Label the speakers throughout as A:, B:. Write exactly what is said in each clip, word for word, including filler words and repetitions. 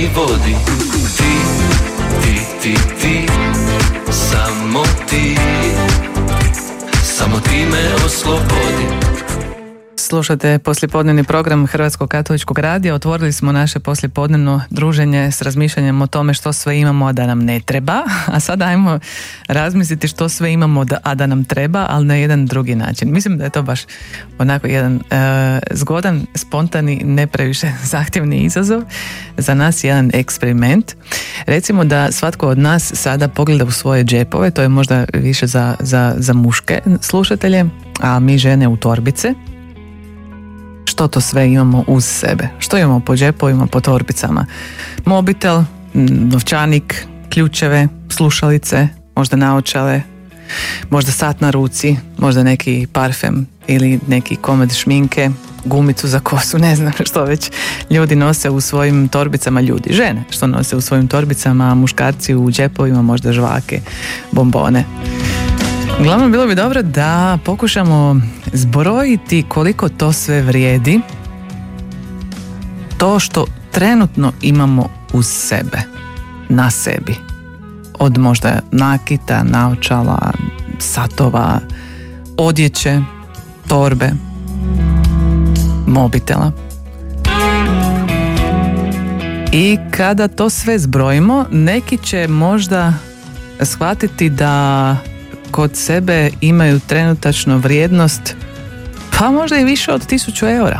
A: mi vodi. Ti, ti, ti, ti, samo ti, samo ti me oslobodi.
B: Slušate poslijepodnevni program Hrvatskog katoličkog radija. Otvorili smo naše poslijepodnevno druženje s razmišljanjem o tome što sve imamo, a da nam ne treba. A sada ajmo razmisliti što sve imamo, da, a da nam treba, ali na jedan drugi način. Mislim da je to baš onako jedan e, zgodan, spontani, ne previše zahtjevni izazov. Za nas je jedan eksperiment. Recimo da svatko od nas sada pogleda u svoje džepove, to je možda više za, za, za muške slušatelje, a mi žene u torbice. Što to sve imamo uz sebe? Što imamo po džepovima, po torbicama? Mobitel, novčanik, ključeve, slušalice, možda naočale, možda sat na ruci, možda neki parfem ili neki komad šminke, gumicu za kosu, ne znam što već ljudi nose u svojim torbicama, ljudi, žene što nose u svojim torbicama, a muškarci u džepovima možda žvake, bombone. Uglavnom, bilo bi dobro da pokušamo zbrojiti koliko to sve vrijedi, to što trenutno imamo uz sebe, na sebi. Od možda nakita, naočala, satova, odjeće, torbe, mobitela. I kada to sve zbrojimo, neki će možda shvatiti da kod sebe imaju trenutačno vrijednost pa možda i više od tisuću eura.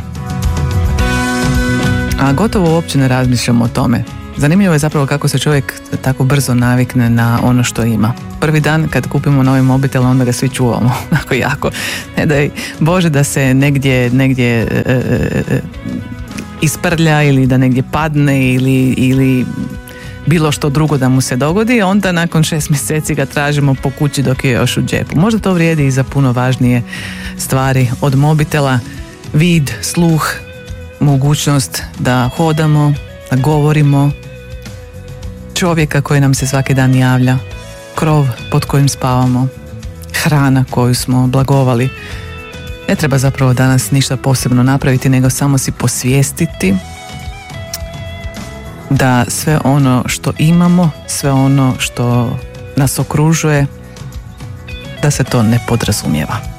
B: A gotovo uopće ne razmišljamo o tome. Zanimljivo je zapravo kako se čovjek tako brzo navikne na ono što ima. Prvi dan kad kupimo novi mobitel, onda ga svi čuvamo. Tako jako. Ne daj Bože da se negdje, negdje e, e, isprlja ili da negdje padne ili, ili bilo što drugo da mu se dogodi, onda nakon šest mjeseci ga tražimo po kući dok je još u džepu. Možda to vrijedi i za puno važnije stvari od mobitela. Vid, sluh, mogućnost da hodamo, da govorimo, čovjeka koji nam se svaki dan javlja, krov pod kojim spavamo, hrana koju smo blagovali. Ne treba zapravo danas ništa posebno napraviti, nego samo si posvijestiti da sve ono što imamo, sve ono što nas okružuje, da se to ne podrazumijeva.